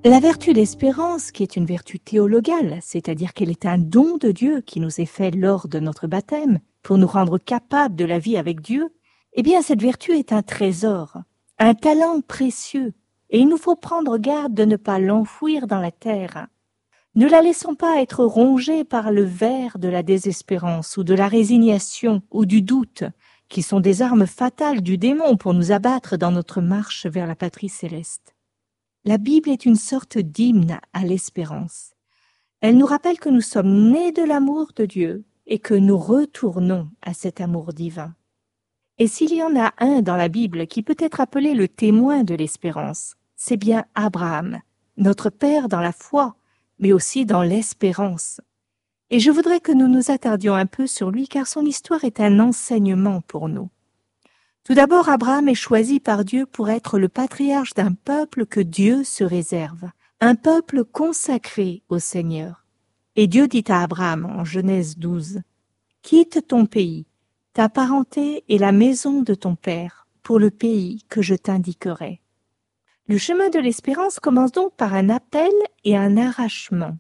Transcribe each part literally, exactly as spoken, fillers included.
La vertu d'espérance, qui est une vertu théologale, c'est-à-dire qu'elle est un don de Dieu qui nous est fait lors de notre baptême pour nous rendre capables de la vie avec Dieu, eh bien cette vertu est un trésor, un talent précieux, et il nous faut prendre garde de ne pas l'enfouir dans la terre. Ne la laissons pas être rongée par le ver de la désespérance ou de la résignation ou du doute, qui sont des armes fatales du démon pour nous abattre dans notre marche vers la patrie céleste. La Bible est une sorte d'hymne à l'espérance. Elle nous rappelle que nous sommes nés de l'amour de Dieu et que nous retournons à cet amour divin. Et s'il y en a un dans la Bible qui peut être appelé le témoin de l'espérance, c'est bien Abraham, notre père dans la foi, mais aussi dans l'espérance. Et je voudrais que nous nous attardions un peu sur lui car son histoire est un enseignement pour nous. Tout d'abord, Abraham est choisi par Dieu pour être le patriarche d'un peuple que Dieu se réserve, un peuple consacré au Seigneur. Et Dieu dit à Abraham en Genèse douze, « Quitte ton pays, ta parenté et la maison de ton père pour le pays que je t'indiquerai. » Le chemin de l'espérance commence donc par un appel et un arrachement.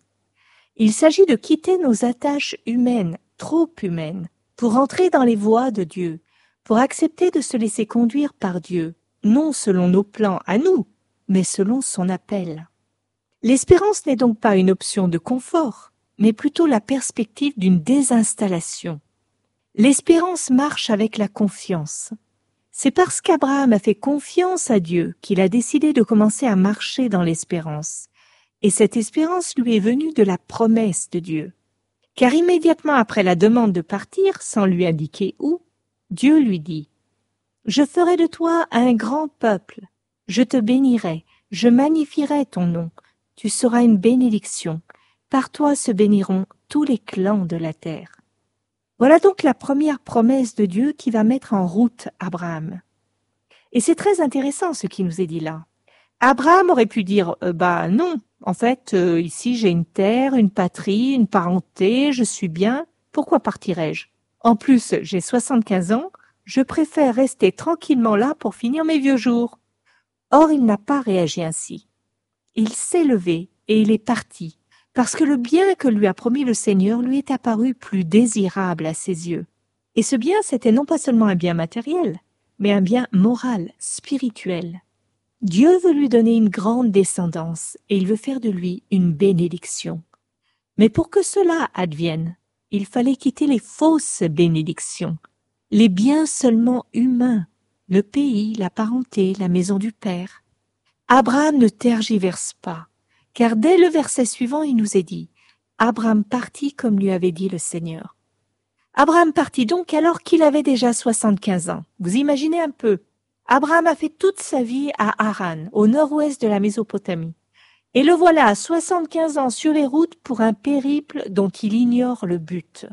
Il s'agit de quitter nos attaches humaines, trop humaines, pour entrer dans les voies de Dieu, pour accepter de se laisser conduire par Dieu, non selon nos plans à nous, mais selon son appel. L'espérance n'est donc pas une option de confort, mais plutôt la perspective d'une désinstallation. L'espérance marche avec la confiance. C'est parce qu'Abraham a fait confiance à Dieu qu'il a décidé de commencer à marcher dans l'espérance. Et cette espérance lui est venue de la promesse de Dieu. Car immédiatement après la demande de partir, sans lui indiquer où, Dieu lui dit « Je ferai de toi un grand peuple, je te bénirai, je magnifierai ton nom, tu seras une bénédiction, par toi se béniront tous les clans de la terre. » Voilà donc la première promesse de Dieu qui va mettre en route Abraham. Et c'est très intéressant ce qui nous est dit là. Abraham aurait pu dire euh, « Bah non, en fait, euh, ici j'ai une terre, une patrie, une parenté, je suis bien, pourquoi partirais-je ? En plus, j'ai soixante-quinze ans, je préfère rester tranquillement là pour finir mes vieux jours. » Or, il n'a pas réagi ainsi. Il s'est levé et il est parti, parce que le bien que lui a promis le Seigneur lui est apparu plus désirable à ses yeux. Et ce bien, c'était non pas seulement un bien matériel, mais un bien moral, spirituel. Dieu veut lui donner une grande descendance et il veut faire de lui une bénédiction. Mais pour que cela advienne, il fallait quitter les fausses bénédictions, les biens seulement humains, le pays, la parenté, la maison du Père. Abraham ne tergiverse pas, car dès le verset suivant, il nous est dit « Abraham partit comme lui avait dit le Seigneur ». Abraham partit donc alors qu'il avait déjà soixante-quinze ans. Vous imaginez un peu, Abraham a fait toute sa vie à Haran, au nord-ouest de la Mésopotamie. Et le voilà à soixante-quinze ans sur les routes pour un périple dont il ignore le but.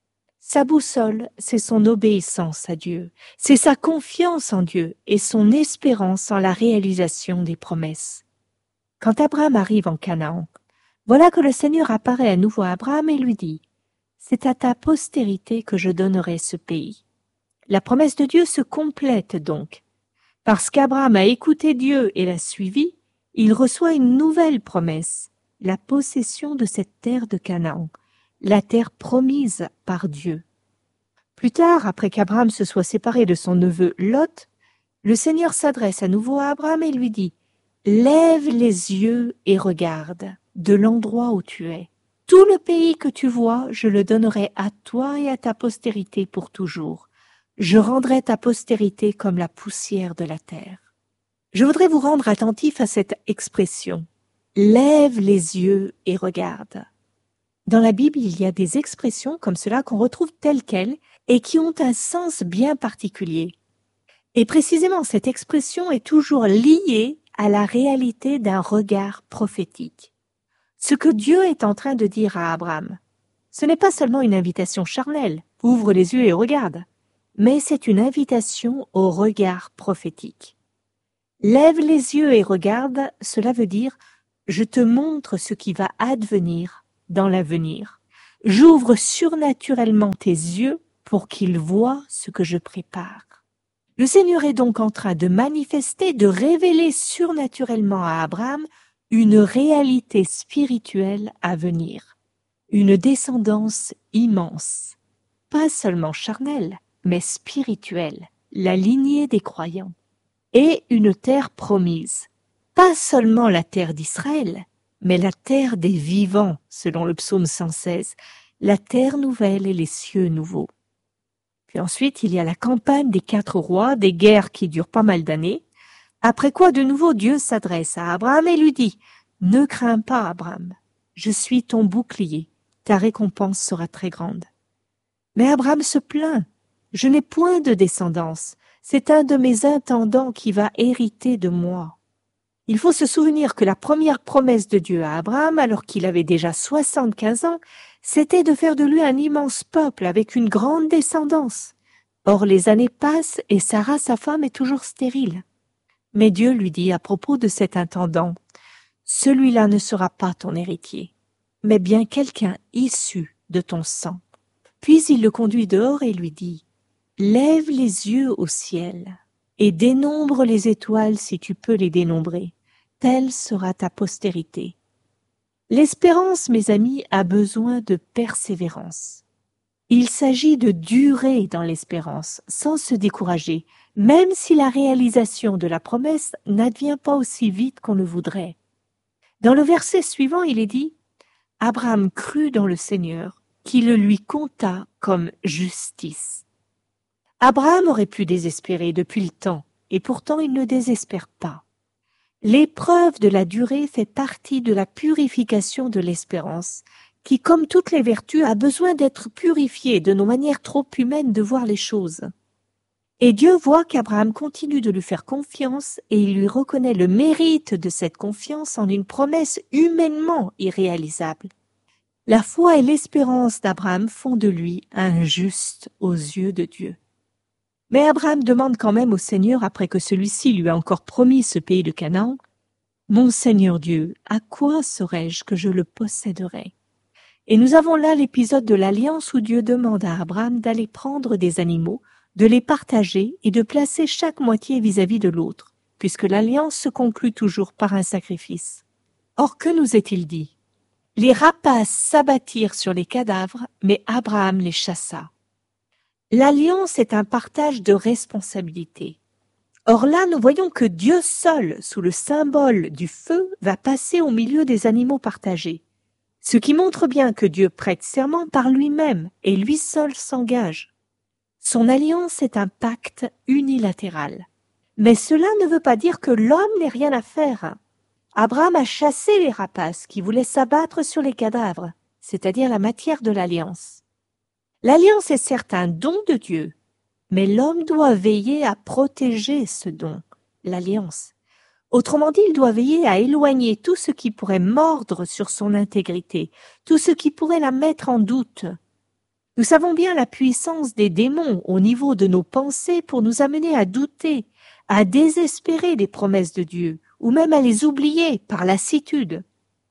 Sa boussole, c'est son obéissance à Dieu, c'est sa confiance en Dieu et son espérance en la réalisation des promesses. Quand Abraham arrive en Canaan, voilà que le Seigneur apparaît à nouveau à Abraham et lui dit « C'est à ta postérité que je donnerai ce pays. » La promesse de Dieu se complète donc. Parce qu'Abraham a écouté Dieu et l'a suivi, il reçoit une nouvelle promesse, la possession de cette terre de Canaan, la terre promise par Dieu. Plus tard, après qu'Abraham se soit séparé de son neveu Lot, le Seigneur s'adresse à nouveau à Abraham et lui dit « Lève les yeux et regarde de l'endroit où tu es. Tout le pays que tu vois, je le donnerai à toi et à ta postérité pour toujours. Je rendrai ta postérité comme la poussière de la terre. » Je voudrais vous rendre attentif à cette expression. Lève les yeux et regarde. Dans la Bible, il y a des expressions comme cela qu'on retrouve telles quelles et qui ont un sens bien particulier. Et précisément, cette expression est toujours liée à la réalité d'un regard prophétique. Ce que Dieu est en train de dire à Abraham, ce n'est pas seulement une invitation charnelle, ouvre les yeux et regarde, mais c'est une invitation au regard prophétique. Lève les yeux et regarde, cela veut dire « je te montre ce qui va advenir dans l'avenir. J'ouvre surnaturellement tes yeux pour qu'ils voient ce que je prépare. » Le Seigneur est donc en train de manifester, de révéler surnaturellement à Abraham une réalité spirituelle à venir, une descendance immense, pas seulement charnelle, mais spirituelle, la lignée des croyants, et une terre promise, pas seulement la terre d'Israël, mais la terre des vivants, selon le psaume cent seize, la terre nouvelle et les cieux nouveaux. Puis ensuite, il y a la campagne des quatre rois, des guerres qui durent pas mal d'années, après quoi de nouveau Dieu s'adresse à Abraham et lui dit « Ne crains pas, Abraham, je suis ton bouclier, ta récompense sera très grande. » Mais Abraham se plaint « Je n'ai point de descendance, c'est un de mes intendants qui va hériter de moi. » Il faut se souvenir que la première promesse de Dieu à Abraham, alors qu'il avait déjà soixante-quinze ans, c'était de faire de lui un immense peuple avec une grande descendance. Or les années passent et Sarah, sa femme, est toujours stérile. Mais Dieu lui dit à propos de cet intendant, « Celui-là ne sera pas ton héritier, mais bien quelqu'un issu de ton sang. » Puis il le conduit dehors et lui dit, « Lève les yeux au ciel et dénombre les étoiles si tu peux les dénombrer. Telle sera ta postérité. » L'espérance, mes amis, a besoin de persévérance. Il s'agit de durer dans l'espérance, sans se décourager, même si la réalisation de la promesse n'advient pas aussi vite qu'on le voudrait. Dans le verset suivant, il est dit « Abraham crut dans le Seigneur, qui le lui compta comme justice. » Abraham aurait pu désespérer depuis le temps, et pourtant il ne désespère pas. L'épreuve de la durée fait partie de la purification de l'espérance, qui, comme toutes les vertus, a besoin d'être purifiée de nos manières trop humaines de voir les choses. Et Dieu voit qu'Abraham continue de lui faire confiance et il lui reconnaît le mérite de cette confiance en une promesse humainement irréalisable. La foi et l'espérance d'Abraham font de lui un juste aux yeux de Dieu. Mais Abraham demande quand même au Seigneur, après que celui-ci lui a encore promis ce pays de Canaan, « Mon Seigneur Dieu, à quoi saurais-je que je le posséderai ?» Et nous avons là l'épisode de l'alliance où Dieu demande à Abraham d'aller prendre des animaux, de les partager et de placer chaque moitié vis-à-vis de l'autre, puisque l'alliance se conclut toujours par un sacrifice. Or, que nous est-il dit? Les rapaces s'abattirent sur les cadavres, mais Abraham les chassa. L'alliance est un partage de responsabilités. Or là, nous voyons que Dieu seul, sous le symbole du feu, va passer au milieu des animaux partagés. Ce qui montre bien que Dieu prête serment par lui-même et lui seul s'engage. Son alliance est un pacte unilatéral. Mais cela ne veut pas dire que l'homme n'ait rien à faire. Abraham a chassé les rapaces qui voulaient s'abattre sur les cadavres, c'est-à-dire la matière de l'alliance. L'alliance est certes un don de Dieu, mais l'homme doit veiller à protéger ce don, l'alliance. Autrement dit, il doit veiller à éloigner tout ce qui pourrait mordre sur son intégrité, tout ce qui pourrait la mettre en doute. Nous savons bien la puissance des démons au niveau de nos pensées pour nous amener à douter, à désespérer des promesses de Dieu, ou même à les oublier par lassitude.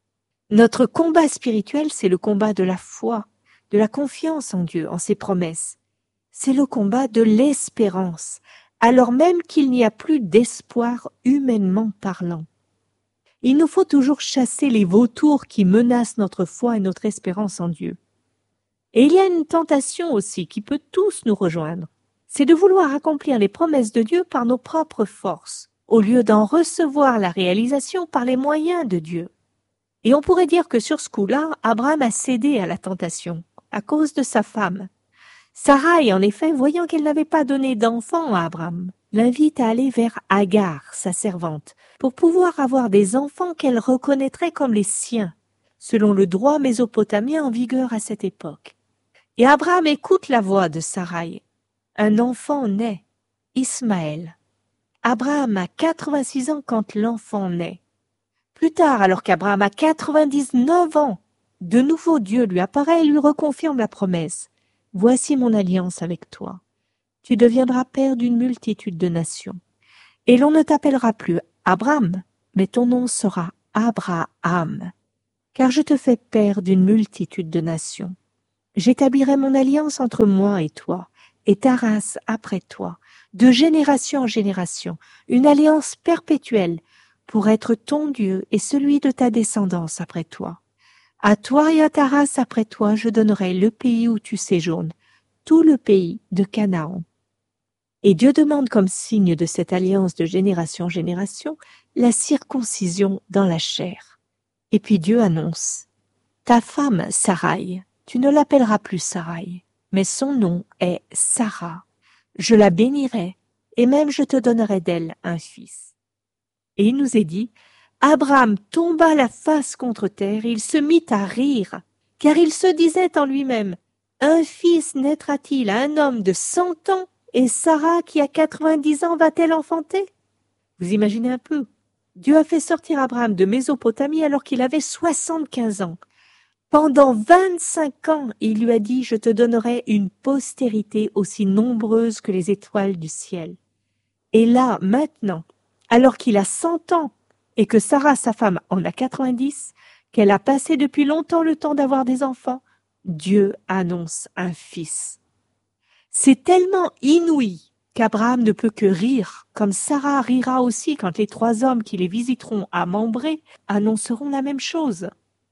Notre combat spirituel, c'est le combat de la foi, de la confiance en Dieu, en ses promesses. C'est le combat de l'espérance, alors même qu'il n'y a plus d'espoir humainement parlant. Il nous faut toujours chasser les vautours qui menacent notre foi et notre espérance en Dieu. Et il y a une tentation aussi qui peut tous nous rejoindre, c'est de vouloir accomplir les promesses de Dieu par nos propres forces, au lieu d'en recevoir la réalisation par les moyens de Dieu. Et on pourrait dire que sur ce coup-là, Abraham a cédé à la tentation, à cause de sa femme. Sarai, en effet, voyant qu'elle n'avait pas donné d'enfant à Abraham, l'invite à aller vers Agar, sa servante, pour pouvoir avoir des enfants qu'elle reconnaîtrait comme les siens, selon le droit mésopotamien en vigueur à cette époque. Et Abraham écoute la voix de Sarai. Un enfant naît, Ismaël. Abraham a quatre-vingt-six ans quand l'enfant naît. Plus tard, alors qu'Abraham a quatre-vingt-dix-neuf ans, de nouveau Dieu lui apparaît et lui reconfirme la promesse. « Voici mon alliance avec toi. Tu deviendras père d'une multitude de nations. Et l'on ne t'appellera plus Abraham, mais ton nom sera Abraham, car je te fais père d'une multitude de nations. J'établirai mon alliance entre moi et toi, et ta race après toi, de génération en génération, une alliance perpétuelle, pour être ton Dieu et celui de ta descendance après toi. À toi et à ta race après toi, je donnerai le pays où tu séjournes, tout le pays de Canaan. Et Dieu demande comme signe de cette alliance de génération en génération la circoncision dans la chair. Et puis Dieu annonce, ta femme Sarai, tu ne l'appelleras plus Sarai, mais son nom est Sarah. Je la bénirai, et même je te donnerai d'elle un fils. Et il nous est dit, Abraham tomba la face contre terre, et il se mit à rire, car il se disait en lui-même, un fils naîtra-t-il à un homme de cent ans, et Sarah qui a quatre-vingt-dix ans va-t-elle enfanter? Vous imaginez un peu. Dieu a fait sortir Abraham de Mésopotamie alors qu'il avait soixante-quinze ans. Pendant vingt-cinq ans, il lui a dit, je te donnerai une postérité aussi nombreuse que les étoiles du ciel. Et là, maintenant, alors qu'il a cent ans et que Sarah, sa femme, en a quatre-vingt-dix, qu'elle a passé depuis longtemps le temps d'avoir des enfants, Dieu annonce un fils. C'est tellement inouï qu'Abraham ne peut que rire, comme Sarah rira aussi quand les trois hommes qui les visiteront à Mambré annonceront la même chose.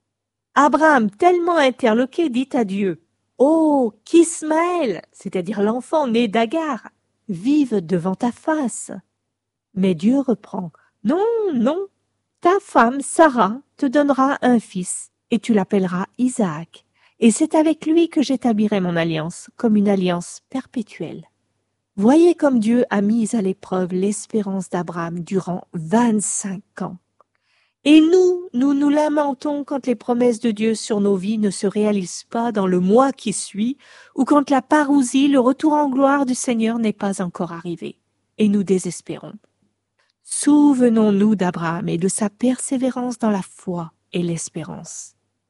Abraham, tellement interloqué, dit à Dieu, « Oh, qu'Ismaël, c'est-à-dire l'enfant né d'Agar, vive devant ta face. » Mais Dieu reprend, « Non, non, ta femme, Sarah, te donnera un fils, et tu l'appelleras Isaac, et c'est avec lui que j'établirai mon alliance, comme une alliance perpétuelle. » Voyez comme Dieu a mis à l'épreuve l'espérance d'Abraham durant vingt-cinq ans. Et nous, nous nous lamentons quand les promesses de Dieu sur nos vies ne se réalisent pas dans le mois qui suit, ou quand la parousie, le retour en gloire du Seigneur n'est pas encore arrivé, et nous désespérons. Souvenons-nous d'Abraham et de sa persévérance dans la foi et l'espérance.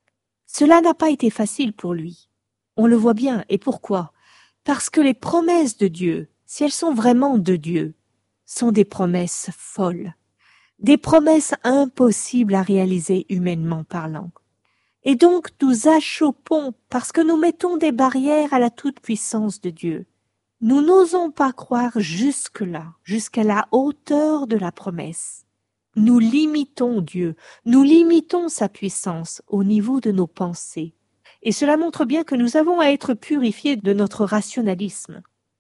Cela n'a pas été facile pour lui. On le voit bien, et pourquoi? Parce que les promesses de Dieu, si elles sont vraiment de Dieu, sont des promesses folles. Des promesses impossibles à réaliser humainement parlant. Et donc nous achoppons parce que nous mettons des barrières à la toute-puissance de Dieu. Nous n'osons pas croire jusque-là, jusqu'à la hauteur de la promesse. Nous limitons Dieu, nous limitons sa puissance au niveau de nos pensées. Et cela montre bien que nous avons à être purifiés de notre rationalisme.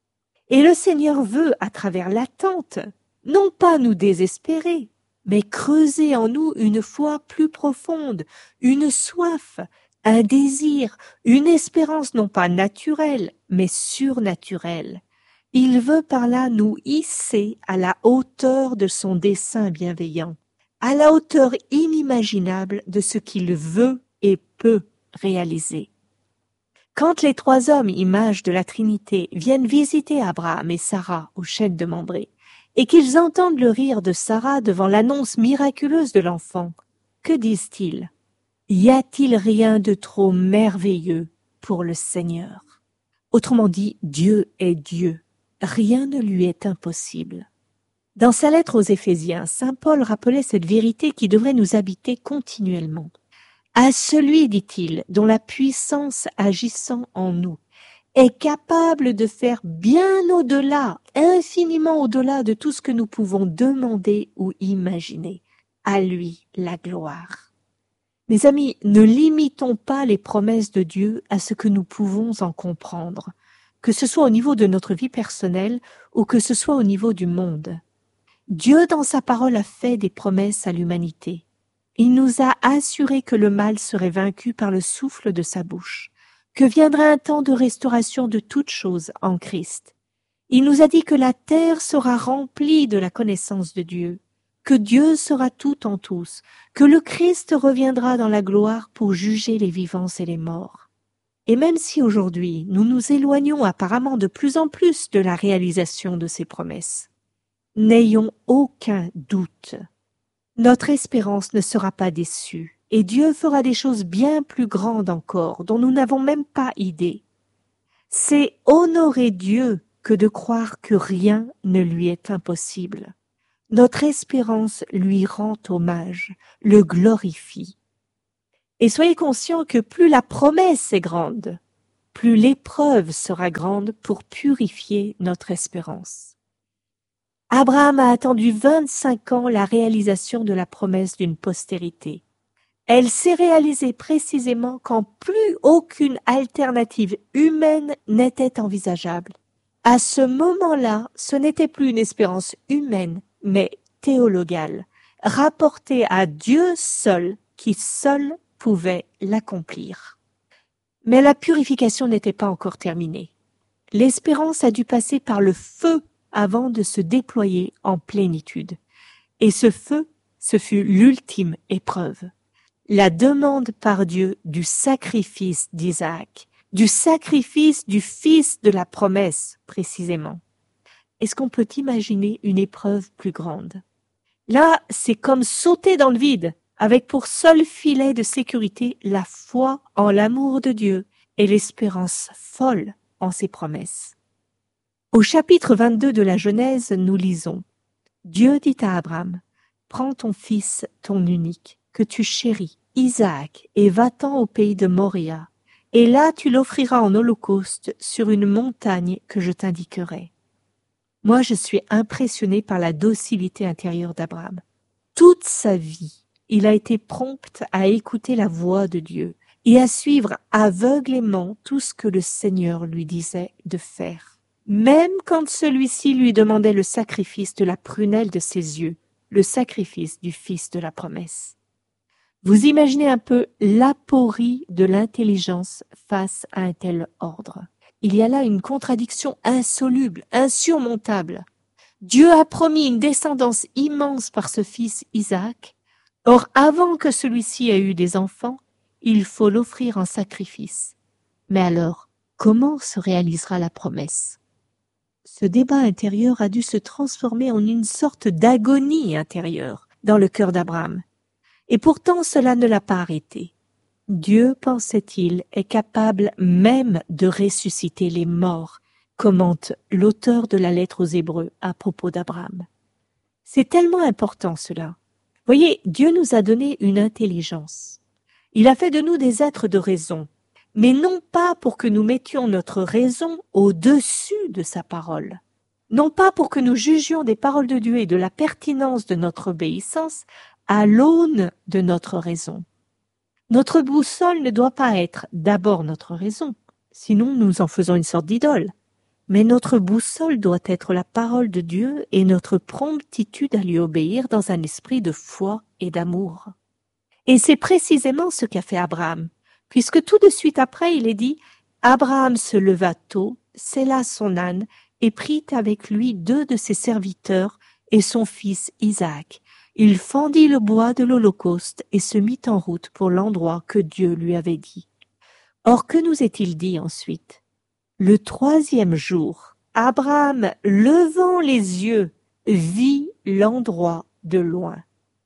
Et le Seigneur veut, à travers l'attente, non pas nous désespérer, mais creuser en nous une foi plus profonde, une soif, un désir, une espérance non pas naturelle, mais surnaturelle. Il veut par là nous hisser à la hauteur de son dessein bienveillant, à la hauteur inimaginable de ce qu'il veut et peut réaliser. Quand les trois hommes, images de la Trinité, viennent visiter Abraham et Sarah au chêne de Mambré, et qu'ils entendent le rire de Sarah devant l'annonce miraculeuse de l'enfant, que disent-ils? Y a-t-il rien de trop merveilleux pour le Seigneur? Autrement dit, Dieu est Dieu. Rien ne lui est impossible. Dans sa lettre aux Éphésiens, saint Paul rappelait cette vérité qui devrait nous habiter continuellement. À celui, dit-il, dont la puissance agissant en nous est capable de faire bien au-delà, infiniment au-delà de tout ce que nous pouvons demander ou imaginer. À lui la gloire. Mes amis, ne limitons pas les promesses de Dieu à ce que nous pouvons en comprendre, que ce soit au niveau de notre vie personnelle ou que ce soit au niveau du monde. Dieu, dans sa parole, a fait des promesses à l'humanité. Il nous a assuré que le mal serait vaincu par le souffle de sa bouche, que viendrait un temps de restauration de toutes choses en Christ. Il nous a dit que la terre sera remplie de la connaissance de Dieu, que Dieu sera tout en tous, que le Christ reviendra dans la gloire pour juger les vivants et les morts. Et même si aujourd'hui nous nous éloignons apparemment de plus en plus de la réalisation de ces promesses, n'ayons aucun doute. Notre espérance ne sera pas déçue, et Dieu fera des choses bien plus grandes encore, dont nous n'avons même pas idée. C'est honorer Dieu que de croire que rien ne lui est impossible. Notre espérance lui rend hommage, le glorifie. Et soyez conscients que plus la promesse est grande, plus l'épreuve sera grande pour purifier notre espérance. Abraham a attendu vingt-cinq ans la réalisation de la promesse d'une postérité. Elle s'est réalisée précisément quand plus aucune alternative humaine n'était envisageable. À ce moment-là, ce n'était plus une espérance humaine, mais théologale, rapportée à Dieu seul, qui seul pouvait l'accomplir. Mais la purification n'était pas encore terminée. L'espérance a dû passer par le feu avant de se déployer en plénitude. Et ce feu, ce fut l'ultime épreuve. La demande par Dieu du sacrifice d'Isaac, du sacrifice du fils de la promesse, précisément. Est-ce qu'on peut imaginer une épreuve plus grande? Là, c'est comme sauter dans le vide, avec pour seul filet de sécurité la foi en l'amour de Dieu et l'espérance folle en ses promesses. Au chapitre vingt-deux de la Genèse, nous lisons « Dieu dit à Abraham, prends ton fils, ton unique, que tu chéris, Isaac, et va-t'en au pays de Moria, et là tu l'offriras en holocauste sur une montagne que je t'indiquerai. » Moi, je suis impressionnée par la docilité intérieure d'Abraham. Toute sa vie, il a été prompt à écouter la voix de Dieu et à suivre aveuglément tout ce que le Seigneur lui disait de faire. Même quand celui-ci lui demandait le sacrifice de la prunelle de ses yeux, le sacrifice du fils de la promesse. Vous imaginez un peu l'aporie de l'intelligence face à un tel ordre. Il y a là une contradiction insoluble, insurmontable. Dieu a promis une descendance immense par ce fils Isaac. Or, avant que celui-ci ait eu des enfants, il faut l'offrir en sacrifice. Mais alors, comment se réalisera la promesse? Ce débat intérieur a dû se transformer en une sorte d'agonie intérieure dans le cœur d'Abraham. Et pourtant, cela ne l'a pas arrêté. Dieu, pensait-il, est capable même de ressusciter les morts, commente l'auteur de la lettre aux Hébreux à propos d'Abraham. C'est tellement important cela. Voyez, Dieu nous a donné une intelligence. Il a fait de nous des êtres de raison, mais non pas pour que nous mettions notre raison au-dessus de sa parole. Non pas pour que nous jugions des paroles de Dieu et de la pertinence de notre obéissance à l'aune de notre raison. Notre boussole ne doit pas être d'abord notre raison, sinon nous en faisons une sorte d'idole. Mais notre boussole doit être la parole de Dieu et notre promptitude à lui obéir dans un esprit de foi et d'amour. Et c'est précisément ce qu'a fait Abraham, puisque tout de suite après il est dit « Abraham se leva tôt, sella son âne et prit avec lui deux de ses serviteurs et son fils Isaac. Il fendit le bois de l'Holocauste et se mit en route pour l'endroit que Dieu lui avait dit. » Or, que nous est-il dit ensuite? Le troisième jour, Abraham, levant les yeux, vit l'endroit de loin.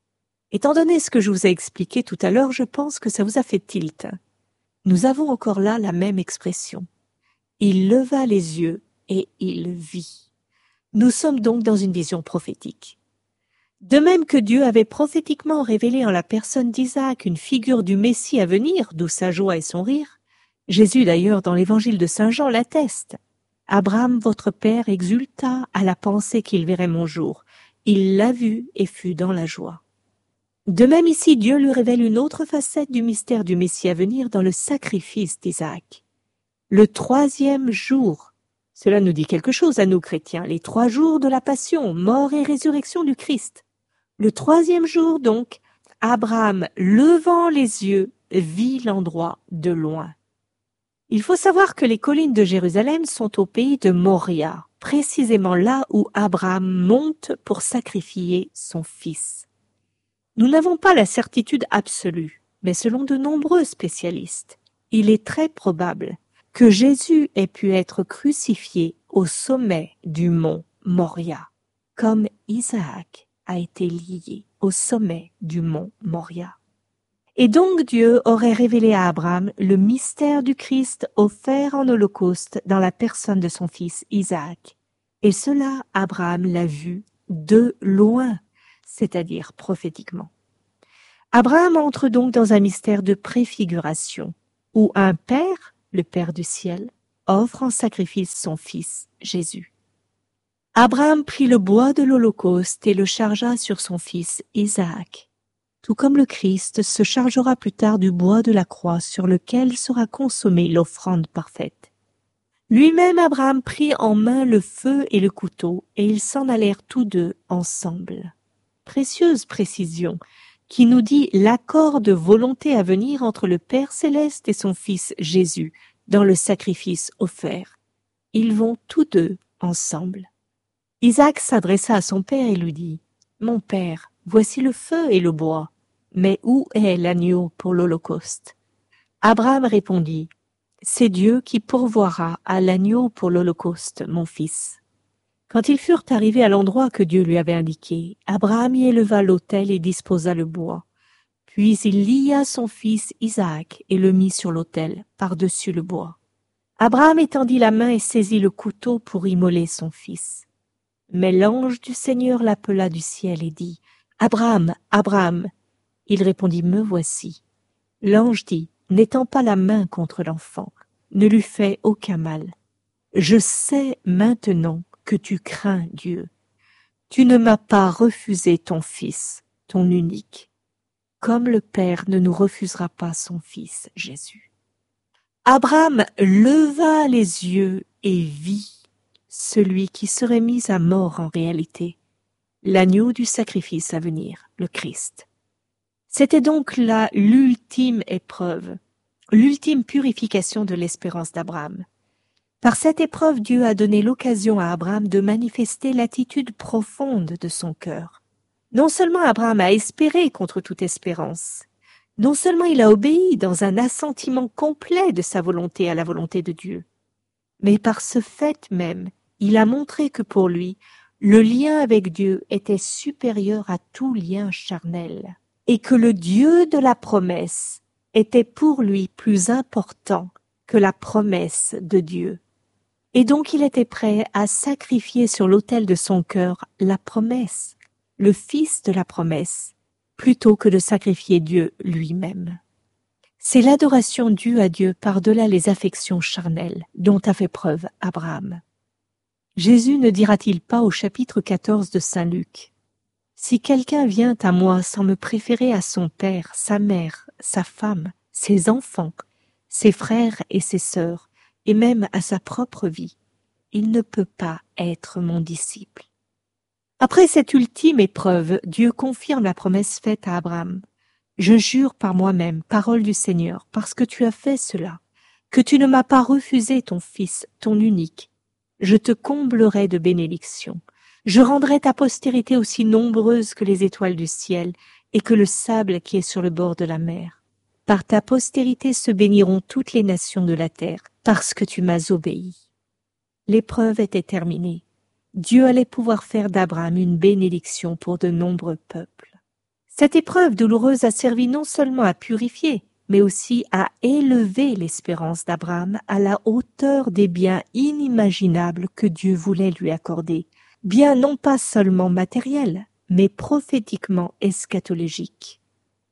Étant donné ce que je vous ai expliqué tout à l'heure, je pense que ça vous a fait tilt. Nous avons encore là la même expression. Il leva les yeux et il vit. Nous sommes donc dans une vision prophétique. De même que Dieu avait prophétiquement révélé en la personne d'Isaac une figure du Messie à venir, d'où sa joie et son rire, Jésus d'ailleurs dans l'évangile de Saint Jean l'atteste. Abraham, votre père, exulta à la pensée qu'il verrait mon jour. Il l'a vu et fut dans la joie. De même ici, Dieu lui révèle une autre facette du mystère du Messie à venir dans le sacrifice d'Isaac. Le troisième jour, cela nous dit quelque chose à nous chrétiens, les trois jours de la passion, mort et résurrection du Christ. Le troisième jour donc, Abraham, levant les yeux, vit l'endroit de loin. Il faut savoir que les collines de Jérusalem sont au pays de Moria, précisément là où Abraham monte pour sacrifier son fils. Nous n'avons pas la certitude absolue, mais selon de nombreux spécialistes, il est très probable que Jésus ait pu être crucifié au sommet du mont Moria, comme Isaac a été lié au sommet du mont Moria. Et donc Dieu aurait révélé à Abraham le mystère du Christ offert en holocauste dans la personne de son fils Isaac. Et cela, Abraham l'a vu de loin, c'est-à-dire prophétiquement. Abraham entre donc dans un mystère de préfiguration, où un père, le Père du ciel, offre en sacrifice son fils Jésus. Abraham prit le bois de l'Holocauste et le chargea sur son fils Isaac, tout comme le Christ se chargera plus tard du bois de la croix sur lequel sera consommée l'offrande parfaite. Lui-même Abraham prit en main le feu et le couteau, et ils s'en allèrent tous deux ensemble. Précieuse précision, qui nous dit l'accord de volonté à venir entre le Père céleste et son Fils Jésus dans le sacrifice offert. Ils vont tous deux ensemble. Isaac s'adressa à son père et lui dit « Mon père, voici le feu et le bois, mais où est l'agneau pour l'Holocauste ?» Abraham répondit « C'est Dieu qui pourvoira à l'agneau pour l'Holocauste, mon fils. » Quand ils furent arrivés à l'endroit que Dieu lui avait indiqué, Abraham y éleva l'autel et disposa le bois. Puis il lia son fils Isaac et le mit sur l'autel, par-dessus le bois. Abraham étendit la main et saisit le couteau pour immoler son fils. Mais l'ange du Seigneur l'appela du ciel et dit « Abraham, Abraham !» Il répondit « Me voici. » L'ange dit « N'étends pas la main contre l'enfant, ne lui fais aucun mal. Je sais maintenant que tu crains Dieu. Tu ne m'as pas refusé ton fils, ton unique, comme le Père ne nous refusera pas son fils, Jésus. » Abraham leva les yeux et vit celui qui serait mis à mort en réalité, l'agneau du sacrifice à venir, le Christ. C'était donc là l'ultime épreuve, l'ultime purification de l'espérance d'Abraham. Par cette épreuve, Dieu a donné l'occasion à Abraham de manifester l'attitude profonde de son cœur. Non seulement Abraham a espéré contre toute espérance, non seulement il a obéi dans un assentiment complet de sa volonté à la volonté de Dieu, mais par ce fait même, il a montré que pour lui, le lien avec Dieu était supérieur à tout lien charnel, et que le Dieu de la promesse était pour lui plus important que la promesse de Dieu. Et donc il était prêt à sacrifier sur l'autel de son cœur la promesse, le fils de la promesse, plutôt que de sacrifier Dieu lui-même. C'est l'adoration due à Dieu par-delà les affections charnelles dont a fait preuve Abraham. Jésus ne dira-t-il pas au chapitre quatorze de saint Luc « Si quelqu'un vient à moi sans me préférer à son père, sa mère, sa femme, ses enfants, ses frères et ses sœurs, et même à sa propre vie, il ne peut pas être mon disciple. » Après cette ultime épreuve, Dieu confirme la promesse faite à Abraham. « Je jure par moi-même, parole du Seigneur, parce que tu as fait cela, que tu ne m'as pas refusé ton fils, ton unique. Je te comblerai de bénédictions. Je rendrai ta postérité aussi nombreuse que les étoiles du ciel et que le sable qui est sur le bord de la mer. Par ta postérité se béniront toutes les nations de la terre, parce que tu m'as obéi. » L'épreuve était terminée. Dieu allait pouvoir faire d'Abraham une bénédiction pour de nombreux peuples. Cette épreuve douloureuse a servi non seulement à purifier, mais aussi à élever l'espérance d'Abraham à la hauteur des biens inimaginables que Dieu voulait lui accorder, biens non pas seulement matériels, mais prophétiquement eschatologiques.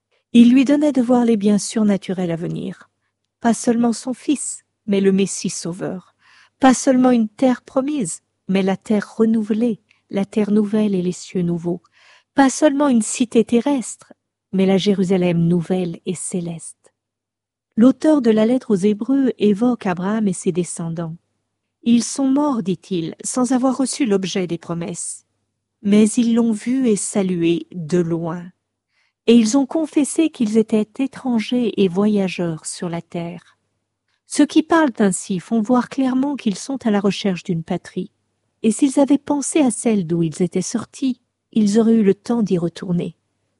Il lui donnait de voir les biens surnaturels à venir, pas seulement son fils, mais le Messie sauveur, pas seulement une terre promise, mais la terre renouvelée, la terre nouvelle et les cieux nouveaux, pas seulement une cité terrestre, mais la Jérusalem nouvelle et céleste. L'auteur de la lettre aux Hébreux évoque Abraham et ses descendants. Ils sont morts, dit-il, sans avoir reçu l'objet des promesses, mais ils l'ont vu et salué de loin, et ils ont confessé qu'ils étaient étrangers et voyageurs sur la terre. Ceux qui parlent ainsi font voir clairement qu'ils sont à la recherche d'une patrie, et s'ils avaient pensé à celle d'où ils étaient sortis, ils auraient eu le temps d'y retourner.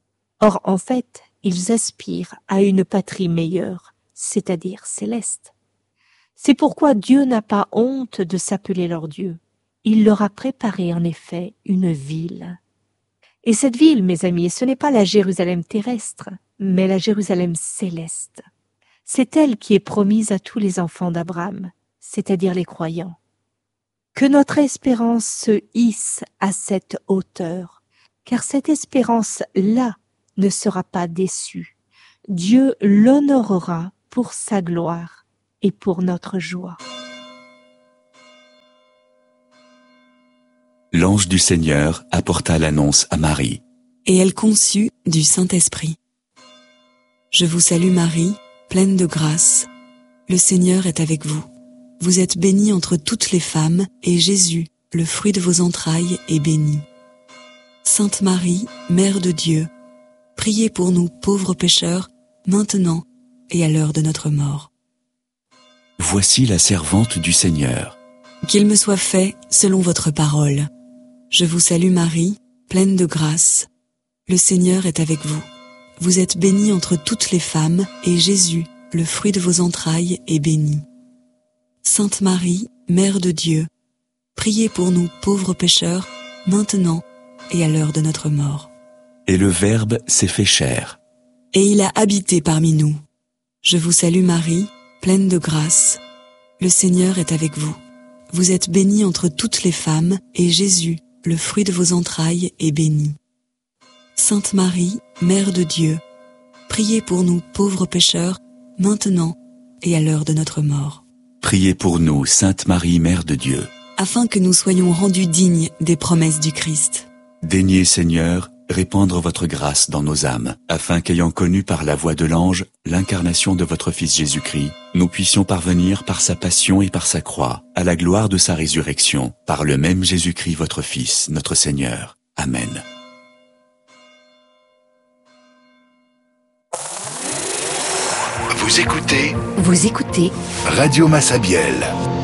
Or, en fait, ils aspirent à une patrie meilleure, c'est-à-dire céleste. C'est pourquoi Dieu n'a pas honte de s'appeler leur Dieu. Il leur a préparé en effet une ville. Et cette ville, mes amis, ce n'est pas la Jérusalem terrestre, mais la Jérusalem céleste. C'est elle qui est promise à tous les enfants d'Abraham, c'est-à-dire les croyants. Que notre espérance se hisse à cette hauteur, car cette espérance-là ne sera pas déçue. Dieu l'honorera pour sa gloire et pour notre joie. l'ange du Seigneur apporta l'annonce à Marie. Et elle conçut du Saint-Esprit. Je vous salue Marie, pleine de grâce. Le Seigneur est avec vous. Vous êtes bénie entre toutes les femmes, et Jésus, le fruit de vos entrailles, est béni. Sainte Marie, Mère de Dieu, priez pour nous pauvres pécheurs, maintenant et à l'heure de notre mort. Voici la servante du Seigneur. Qu'il me soit fait selon votre parole. Je vous salue Marie, pleine de grâce. Le Seigneur est avec vous. Vous êtes bénie entre toutes les femmes, et Jésus, le fruit de vos entrailles, est béni. Sainte Marie, Mère de Dieu, priez pour nous pauvres pécheurs, maintenant et à l'heure de notre mort. Et le Verbe s'est fait chair. Et il a habité parmi nous. Je vous salue Marie, pleine de grâce. Le Seigneur est avec vous. Vous êtes bénie entre toutes les femmes, et Jésus, le fruit de vos entrailles, est béni. Sainte Marie, Mère de Dieu, priez pour nous pauvres pécheurs, maintenant et à l'heure de notre mort. Priez pour nous, Sainte Marie, Mère de Dieu. Afin que nous soyons rendus dignes des promesses du Christ. Daignez, Seigneur, répandre votre grâce dans nos âmes, afin qu'ayant connu par la voix de l'ange l'incarnation de votre Fils Jésus-Christ, nous puissions parvenir par sa passion et par sa croix, à la gloire de sa résurrection, par le même Jésus-Christ votre Fils, notre Seigneur. Amen. Vous écoutez Vous écoutez Radio Massabielle.